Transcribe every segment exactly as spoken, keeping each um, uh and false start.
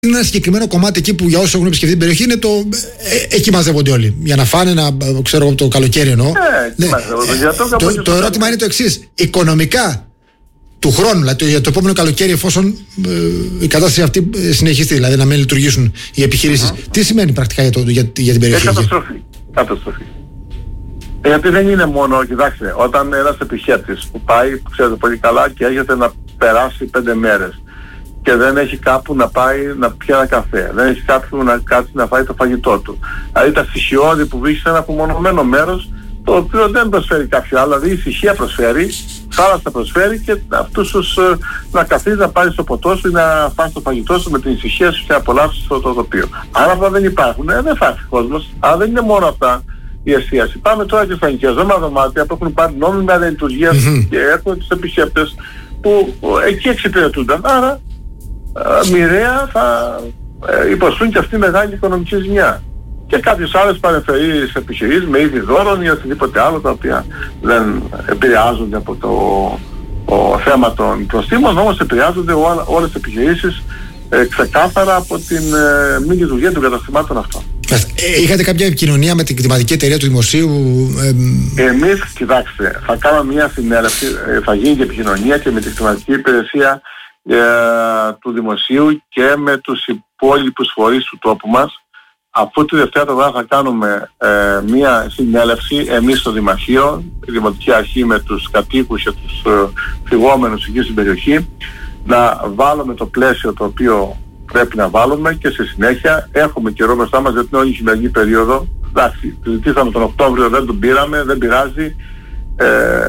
Είναι ένα συγκεκριμένο κομμάτι εκεί που για όσους έχουν επισκεφτεί την περιοχή είναι το. Ε, εκεί μαζεύονται όλοι. Για να φάνε, να ξέρω εγώ το καλοκαίρι εννοώ. Ε, ναι. το, το, το ερώτημα είναι το εξής. Οικονομικά του χρόνου, δηλαδή για το επόμενο καλοκαίρι, εφόσον ε, η κατάσταση αυτή συνεχιστεί, δηλαδή να μην λειτουργήσουν οι επιχειρήσεις, mm-hmm. τι σημαίνει πρακτικά για, το, για, για την περιοχή? Ε, καταστροφή. Καταστροφή. Γιατί δεν είναι μόνο, κοιτάξτε, όταν ένας επιχέτης που πάει, που ξέρετε πολύ καλά, και έρχεται να περάσει πέντε μέρες και δεν έχει κάπου να πάει να πιει ένα καφέ, δεν έχει κάπου να κάτσει να φάει το φαγητό του. Δηλαδή τα στοιχειώδη που βρίσκει σε ένα απομονωμένο μέρος, το οποίο δεν προσφέρει κάποιο άλλο, δηλαδή η ησυχία προσφέρει, θάλασσα προσφέρει, και αυτούς τους ε, να καθίσει να πάρει στο ποτό σου ή να φας το φαγητό σου με την ησυχία σου και να απολαύσεις το τοπίο. Αν αυτά δεν υπάρχουν, ε, δεν θα έρθει κόσμος. Αλλά δεν είναι μόνο αυτά η εστίαση. Πάμε τώρα και στα νοικιαζόμενα δωμάτια που έχουν πάρει νόμιμα λειτουργία mm-hmm. και έχουν τους επισκέπτες που εκεί εξυπηρετούνταν. Άρα ε, μοιραία θα ε, υποστούν και αυτή μεγάλη οικονομική ζημιά. Και κάποιες άλλες παρεμφερείς επιχειρήσεις με είδη δώρων ή οτιδήποτε άλλο, τα οποία δεν επηρεάζονται από το ο θέμα των προστήμων, όμως επηρεάζονται ό, όλες τις επιχειρήσεις ε, ξεκάθαρα από την ε, μη λειτουργία των καταστημάτων αυτών. Ε, είχατε κάποια επικοινωνία με την κτηματική εταιρεία του Δημοσίου? Ε... Εμείς, κοιτάξτε, θα κάνουμε μια συνέλευση, ε, θα γίνει και επικοινωνία και με την κτηματική υπηρεσία ε, του Δημοσίου και με τους υπόλοιπους φορείς του τόπου μας. Αφού τη Δευτέρα το βράδυ θα κάνουμε ε, μία συνέλευση εμείς στο Δημαρχείο, η Δημοτική Αρχή, με τους κατοίκους και τους ε, φυγόμενους εκεί στην περιοχή, να βάλουμε το πλαίσιο το οποίο πρέπει να βάλουμε, και στη συνέχεια έχουμε καιρό μπροστά μας, γιατί είναι όλη η χειμερινή περίοδο. Εντάξει, ζητήσαμε τον Οκτώβριο, δεν τον πήραμε, δεν πειράζει, ε,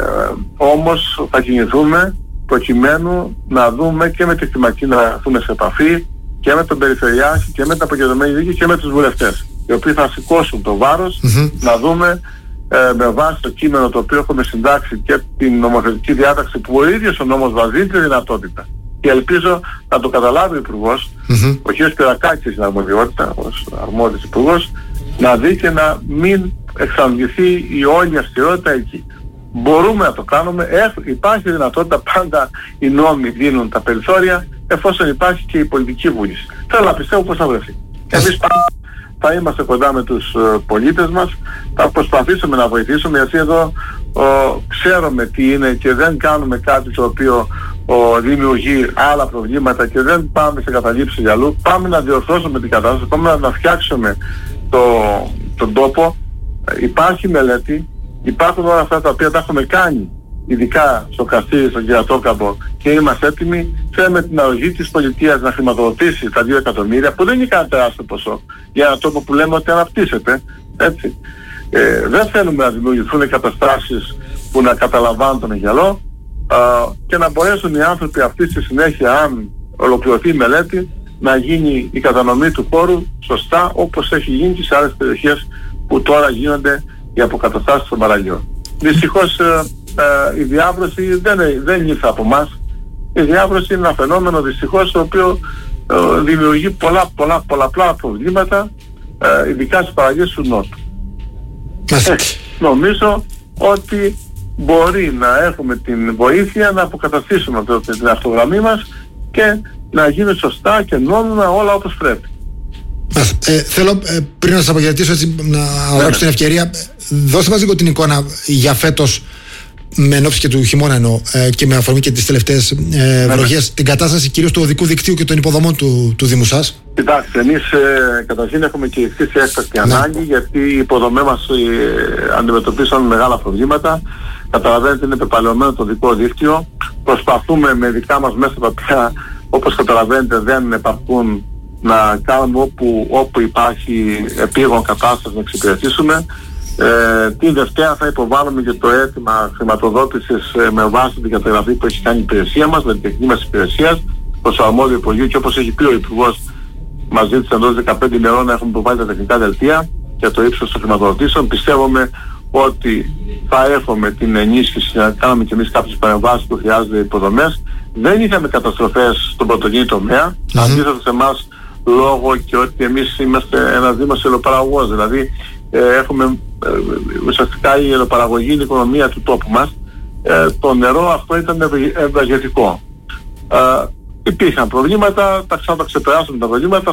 όμως θα κινηθούμε προκειμένου να δούμε και με τη κτηματική να έρθουμε σε επαφή, και με τον Περιφερειάρχη και με την αποκεντρωμένη δίκη και με τους βουλευτές, οι οποίοι θα σηκώσουν το βάρος mm-hmm. να δούμε ε, με βάση το κείμενο το οποίο έχουμε συντάξει και την νομοθετική διάταξη που ο ίδιος ο νόμος βάζει τη δυνατότητα, και ελπίζω να το καταλάβει ο Υπουργός, mm-hmm. ο κ. Σπυρακάκης στην αρμοδιότητα, ως αρμόδιος Υπουργός, να δει και να μην εξαντληθεί η όλη αυστηρότητα εκεί. Μπορούμε να το κάνουμε, Έχ, υπάρχει δυνατότητα, πάντα οι νόμοι δίνουν τα περιθώρια, εφόσον υπάρχει και η πολιτική βούληση. Θέλω να πιστεύω πως θα βρεθεί. Εμείς θα είμαστε κοντά με τους uh, πολίτες μας, θα προσπαθήσουμε να βοηθήσουμε, γιατί εδώ uh, ξέρουμε τι είναι και δεν κάνουμε κάτι το οποίο uh, δημιουργεί άλλα προβλήματα και δεν πάμε σε καταλήψεις για αλλού. Πάμε να διορθώσουμε την κατάσταση, πάμε να, να φτιάξουμε το, τον τόπο. Υπάρχει μελέτη, υπάρχουν όλα αυτά τα οποία τα έχουμε κάνει, ειδικά στο Καστήρι, στον Κερατόκαμπο, και είμαστε έτοιμοι. Θέλουμε την αρρωγή της πολιτείας να χρηματοδοτήσει τα δύο εκατομμύρια, που δεν είναι κανένα τεράστιο ποσό, για ένα τόπο που λέμε ότι αναπτύσσεται, έτσι. Ε, δεν θέλουμε να δημιουργηθούν καταστάσεις που να καταλαμβάνουν τον Αιγιαλό, α, και να μπορέσουν οι άνθρωποι αυτοί στη συνέχεια, αν ολοκληρωθεί η μελέτη, να γίνει η κατανομή του χώρου σωστά, όπως έχει γίνει και σε άλλες περιοχές που τώρα γίνονται οι αποκαταστάσεις των παραλίων. Δυστυχώς ε, ε, η διάβρωση δεν, δεν ήρθε από εμάς. Η διάβρωση είναι ένα φαινόμενο, δυστυχώς, το οποίο ε, δημιουργεί πολλά, πολλά, πολλαπλά προβλήματα, ε, ειδικά στις παραλίες του Νότου. Ε, νομίζω ότι μπορεί να έχουμε την βοήθεια να αποκαταστήσουμε το, την αυτογραμμή μας και να γίνει σωστά και νόμιμα όλα όπως πρέπει. Ε, θέλω ε, πριν να σας αποχαιρετήσω, έτσι, να αγράψω την ευκαιρία, δώστε μας λίγο την εικόνα για φέτος, με ενόψει και του χειμώνα εννοώ, ε, και με αφορμή και τις τελευταίες ε, βροχές, την κατάσταση κυρίως του οδικού δικτύου και των υποδομών του, του Δήμου σας. Κοιτάξτε, εμείς ε, καταρχήν έχουμε κηρυχθεί σε έκτακτη ανάγκη, ναι. γιατί οι υποδομές μας ε, αντιμετωπίσαν μεγάλα προβλήματα. Καταλαβαίνετε, είναι πεπαλαιωμένο το οδικό δίκτυο. Προσπαθούμε με δικά μας μέσα, τα οποία, όπως καταλαβαίνετε, δεν επαρκούν, να κάνουμε όπου, όπου υπάρχει επίγον κατάσταση να εξυπηρετήσουμε. Ε, την Δευτέρα θα υποβάλουμε και το αίτημα χρηματοδότησης ε, με βάση την καταγραφή που έχει κάνει η υπηρεσία μας, με την τεχνική μας υπηρεσία, προς το αρμόδιο Υπουργείο, και όπως έχει πει ο Υπουργός, μας ζήτησε εντός δεκαπέντε ημερών να έχουμε υποβάλει τα τεχνικά δελτία για το ύψος των χρηματοδοτήσεων. Πιστεύουμε ότι θα έχουμε την ενίσχυση να κάνουμε και εμείς κάποιες παρεμβάσεις που χρειάζονται υποδομές. Δεν είχαμε καταστροφές στον πρωτογενή τομέα, mm-hmm. αντίθετα σε εμάς, λόγω και ότι εμείς είμαστε ένας δήμος ελαιοπαραγωγός, δηλαδή ε, έχουμε ε, ουσιαστικά η ελαιοπαραγωγή είναι η οικονομία του τόπου μας. Ε, το νερό αυτό ήταν ευεργετικό. Ε, υπήρχαν προβλήματα, τα ξανά τα ξεπεράσουμε τα προβλήματα.